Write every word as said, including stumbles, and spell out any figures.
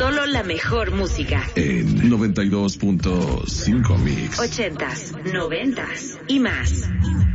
Solo la mejor música. En noventa y dos punto cinco Mix. Ochentas, noventas y más.